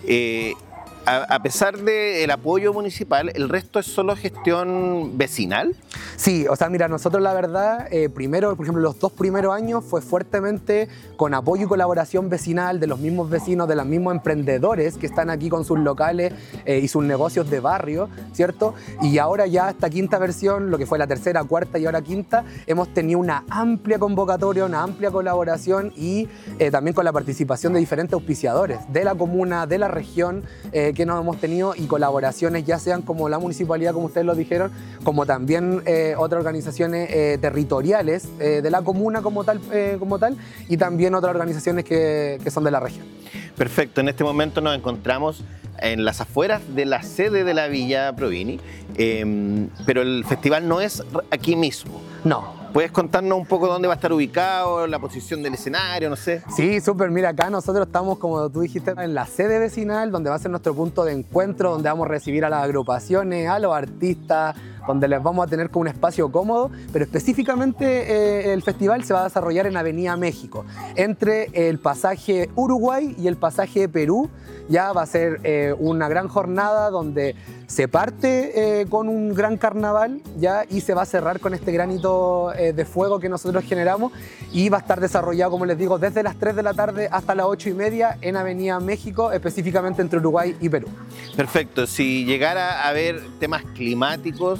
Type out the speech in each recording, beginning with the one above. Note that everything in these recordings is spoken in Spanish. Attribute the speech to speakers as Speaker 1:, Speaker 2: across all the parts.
Speaker 1: A pesar del apoyo municipal, ¿el resto es solo gestión vecinal?
Speaker 2: Sí, o sea, mira, nosotros la verdad, primero, por ejemplo, los 2 primeros años fue fuertemente con apoyo y colaboración vecinal de los mismos vecinos, de los mismos emprendedores que están aquí con sus locales y sus negocios de barrio, ¿cierto? Y ahora ya esta quinta versión, lo que fue la tercera, cuarta y ahora quinta, hemos tenido una amplia convocatoria, una amplia colaboración y también con la participación de diferentes auspiciadores de la comuna, de la región, que nos hemos tenido y colaboraciones ya sean como la municipalidad, como ustedes lo dijeron, como también otras organizaciones territoriales de la comuna como tal, y también otras organizaciones que son de la región.
Speaker 1: Perfecto, en este momento nos encontramos en las afueras de la sede de la Villa Provini, pero el festival no es aquí mismo.
Speaker 2: No.
Speaker 1: ¿Puedes contarnos un poco dónde va a estar ubicado, la posición del escenario, no sé?
Speaker 2: Sí, súper. Mira, acá nosotros estamos, como tú dijiste, en la sede vecinal, donde va a ser nuestro punto de encuentro, donde vamos a recibir a las agrupaciones, a los artistas, donde les vamos a tener como un espacio cómodo, pero específicamente el festival se va a desarrollar en Avenida México, entre el pasaje Uruguay y el pasaje Perú. Ya va a ser una gran jornada donde se parte con un gran carnaval ya, y se va a cerrar con este granito de fuego que nosotros generamos y va a estar desarrollado, como les digo, desde las 3 de la tarde hasta las 8:30 en Avenida México, específicamente entre Uruguay y Perú.
Speaker 1: Perfecto, si llegara a haber temas climáticos,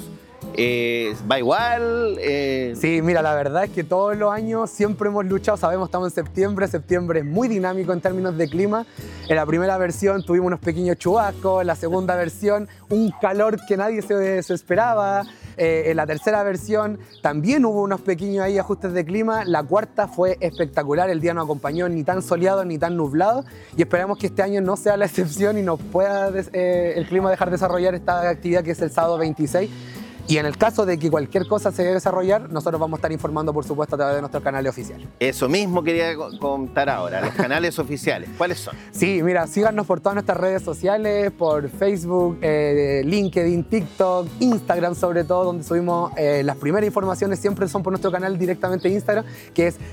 Speaker 1: ¿va igual?
Speaker 2: Sí, mira, la verdad es que todos los años siempre hemos luchado, sabemos, estamos en septiembre es muy dinámico en términos de clima. En la primera versión tuvimos unos pequeños chubascos, en la segunda versión un calor que nadie se esperaba, en la tercera versión también hubo unos pequeños ahí ajustes de clima, la cuarta fue espectacular, el día nos acompañó ni tan soleado ni tan nublado y esperamos que este año no sea la excepción y nos pueda el clima dejar desarrollar esta actividad que es el sábado 26. Y en el caso de que cualquier cosa se debe desarrollar, nosotros vamos a estar informando, por supuesto, a través de nuestros canales oficiales.
Speaker 1: Eso mismo quería contar ahora, los canales oficiales, ¿cuáles son?
Speaker 2: Sí, mira, síganos por todas nuestras redes sociales, por Facebook, LinkedIn, TikTok, Instagram sobre todo, donde subimos las primeras informaciones, siempre son por nuestro canal directamente de Instagram, que es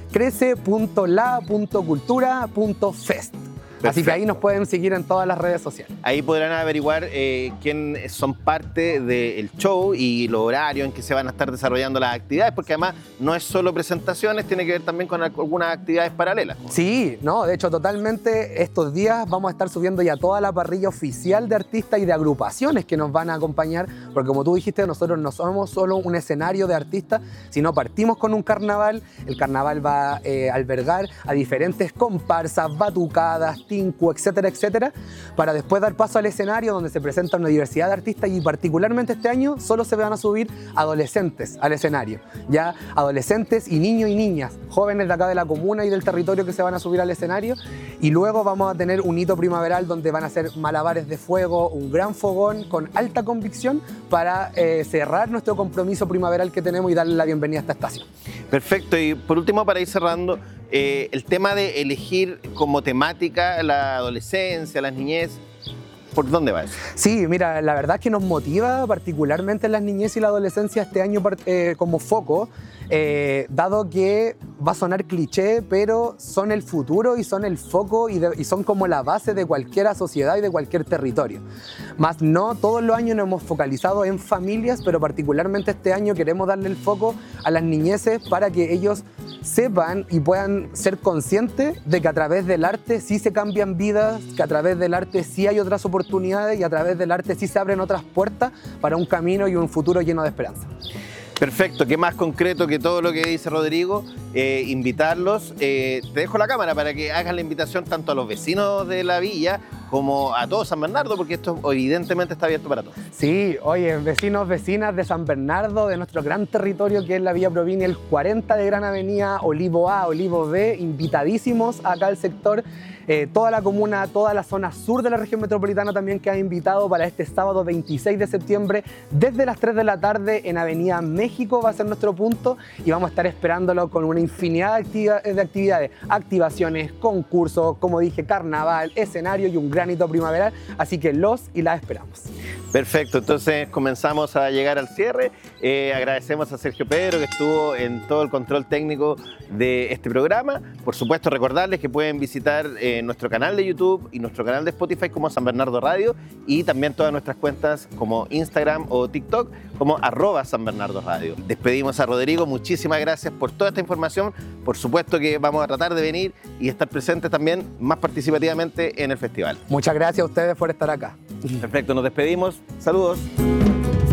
Speaker 2: crece.la.cultura.fest.
Speaker 1: Perfecto.
Speaker 2: Así que ahí nos pueden seguir en todas las redes sociales.
Speaker 1: Ahí podrán averiguar quién son parte del show y los horarios en que se van a estar desarrollando las actividades, porque además no es solo presentaciones, tiene que ver también con algunas actividades paralelas.
Speaker 2: Sí, no, de hecho totalmente estos días vamos a estar subiendo ya toda la parrilla oficial de artistas y de agrupaciones que nos van a acompañar, porque como tú dijiste, nosotros no somos solo un escenario de artistas, sino partimos con un carnaval. El carnaval va a albergar a diferentes comparsas, batucadas, tinku, etcétera, etcétera, para después dar paso al escenario donde se presenta una diversidad de artistas y particularmente este año solo se van a subir adolescentes al escenario, ya adolescentes y niños y niñas, jóvenes de acá de la comuna y del territorio que se van a subir al escenario y luego vamos a tener un hito primaveral donde van a ser malabares de fuego, un gran fogón con alta convicción para cerrar nuestro compromiso primaveral que tenemos y darle la bienvenida a esta estación.
Speaker 1: Perfecto, y por último, para ir cerrando, el tema de elegir como temática la adolescencia, las niñez, ¿por dónde va eso?
Speaker 2: Sí, mira, la verdad es que nos motiva particularmente en las niñez y la adolescencia este año como foco, dado que va a sonar cliché, pero son el futuro y son el foco y son como la base de cualquier sociedad y de cualquier territorio. Más no todos los años nos hemos focalizado en familias, pero particularmente este año queremos darle el foco a las niñeces para que ellos sepan y puedan ser conscientes de que a través del arte sí se cambian vidas, que a través del arte sí hay otras oportunidades y a través del arte sí se abren otras puertas para un camino y un futuro lleno de esperanza.
Speaker 1: Perfecto, qué más concreto que todo lo que dice Rodrigo, invitarlos. Te dejo la cámara para que hagas la invitación tanto a los vecinos de la villa como a todo San Bernardo, porque esto evidentemente está abierto para todos.
Speaker 2: Sí, oye, vecinos, vecinas de San Bernardo, de nuestro gran territorio que es la Villa Provini, el 40 de Gran Avenida, Olivo A, Olivo B, invitadísimos acá al sector. Toda la comuna, toda la zona sur de la región metropolitana también queda invitado para este sábado 26 de septiembre desde las 3 de la tarde en Avenida México va a ser nuestro punto y vamos a estar esperándolo con una infinidad de actividades, activaciones, concursos, como dije, carnaval, escenario y un gran hito primaveral, así que los y las esperamos.
Speaker 1: Perfecto, entonces comenzamos a llegar al cierre. Agradecemos a Sergio Pedro que estuvo en todo el control técnico de este programa. Por supuesto, recordarles que pueden visitar nuestro canal de YouTube y nuestro canal de Spotify como San Bernardo Radio y también todas nuestras cuentas como Instagram o TikTok como @SanBernardoRadio. Despedimos a Rodrigo, muchísimas gracias por toda esta información. Por supuesto que vamos a tratar de venir y estar presentes también más participativamente en el festival.
Speaker 2: Muchas gracias a ustedes por estar acá.
Speaker 1: Perfecto, nos despedimos. Saludos.